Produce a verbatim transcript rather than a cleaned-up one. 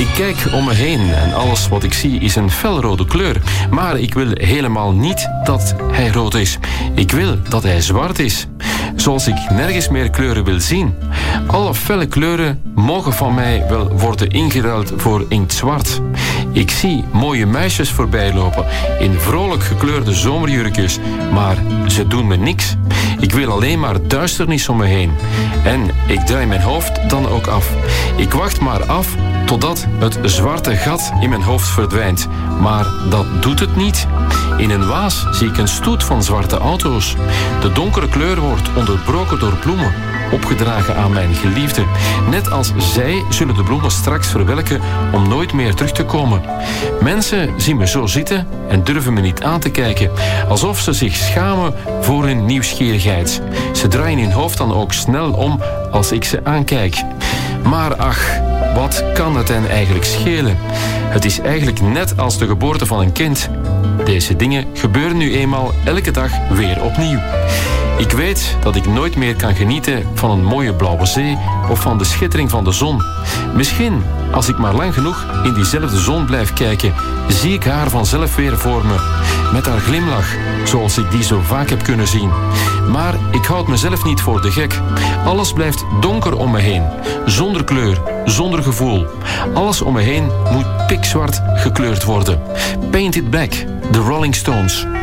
Ik kijk om me heen en alles wat ik zie is een felrode kleur. Maar ik wil helemaal niet dat hij rood is. Ik wil dat hij zwart is. Zoals ik nergens meer kleuren wil zien. Alle felle kleuren mogen van mij wel worden ingeruild voor inktzwart. Ik zie mooie meisjes voorbij lopen in vrolijk gekleurde zomerjurkjes, maar ze doen me niks. Ik wil alleen maar duisternis om me heen. En ik draai mijn hoofd dan ook af. Ik wacht maar af totdat het zwarte gat in mijn hoofd verdwijnt. Maar dat doet het niet. In een waas zie ik een stoet van zwarte auto's. De donkere kleur wordt onderbroken door bloemen, opgedragen aan mijn geliefde. Net als zij zullen de bloemen straks verwelken om nooit meer terug te komen. Mensen zien me zo zitten en durven me niet aan te kijken, alsof ze zich schamen voor hun nieuwsgierigheid. Ze draaien hun hoofd dan ook snel om als ik ze aankijk. Maar ach, wat kan het hen eigenlijk schelen? Het is eigenlijk net als de geboorte van een kind. Deze dingen gebeuren nu eenmaal elke dag weer opnieuw. Ik weet dat ik nooit meer kan genieten van een mooie blauwe zee of van de schittering van de zon. Misschien, als ik maar lang genoeg in diezelfde zon blijf kijken, zie ik haar vanzelf weer voor me. Met haar glimlach, zoals ik die zo vaak heb kunnen zien. Maar ik houd mezelf niet voor de gek. Alles blijft donker om me heen. Zonder kleur, zonder gevoel. Alles om me heen moet pikzwart gekleurd worden. Paint it black, the Rolling Stones.